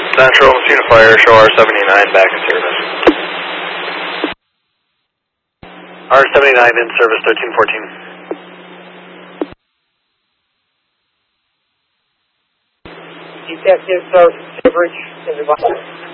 Central, Unifier, show R79 back in service. R79 in service, 1314. Detective Sergeant Silveridge in the